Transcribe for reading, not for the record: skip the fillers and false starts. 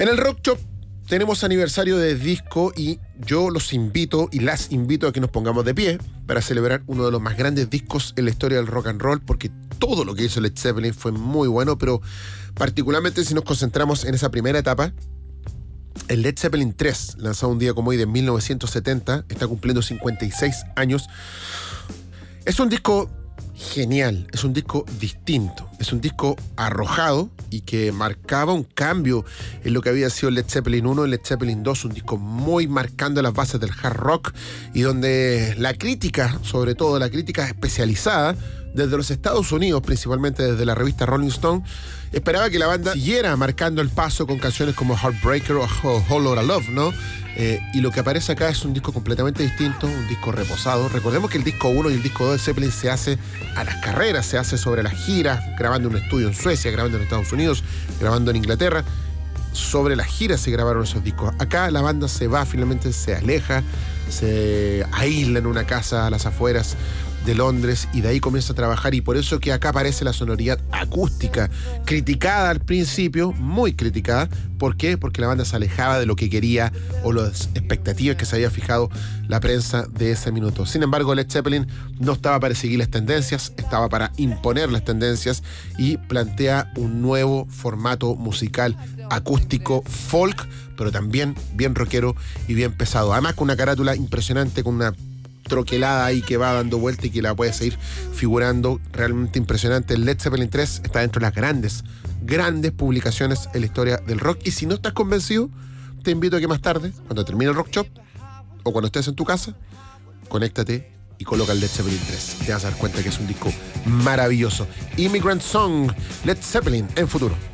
En el Rock Shop tenemos aniversario de disco y yo los invito y las invito a que nos pongamos de pie para celebrar uno de los más grandes discos en la historia del rock and roll, porque todo lo que hizo Led Zeppelin fue muy bueno, pero particularmente si nos concentramos en esa primera etapa, el Led Zeppelin 3, lanzado un día como hoy de 1970, está cumpliendo 56 años. Es un disco genial, es un disco distinto, es un disco arrojado y que marcaba un cambio en lo que había sido Led Zeppelin 1 y Led Zeppelin 2, un disco muy marcando las bases del hard rock y donde la crítica, sobre todo la crítica especializada desde los Estados Unidos, principalmente desde la revista Rolling Stone, esperaba que la banda siguiera marcando el paso con canciones como Heartbreaker o Whole Lotta Love, ¿no? Y lo que aparece acá es un disco completamente distinto, un disco reposado. Recordemos que el disco 1 y el disco 2 de Zeppelin se hace a las carreras, se hace sobre las giras, grabando en un estudio en Suecia, grabando en Estados Unidos, grabando en Inglaterra. Sobre las giras se grabaron esos discos. Acá la banda se va, finalmente se aleja, se aísla en una casa a las afueras de Londres y de ahí comienza a trabajar, y por eso que acá aparece la sonoridad acústica, criticada al principio, muy criticada. ¿Por qué? Porque la banda se alejaba de lo que quería o las expectativas que se había fijado la prensa de ese minuto. Sin embargo, Led Zeppelin no estaba para seguir las tendencias, estaba para imponer las tendencias y plantea un nuevo formato musical acústico folk, pero también bien rockero y bien pesado. Además con una carátula impresionante, con una troquelada ahí que va dando vuelta y que la puede seguir figurando, realmente impresionante. El Led Zeppelin 3 está dentro de las grandes publicaciones en la historia del rock, y si no estás convencido, te invito a que más tarde, cuando termine el Rock Shop o cuando estés en tu casa, conéctate y coloca el Led Zeppelin 3. Te vas a dar cuenta que es un disco maravilloso. Immigrant Song, Led Zeppelin en Futuro.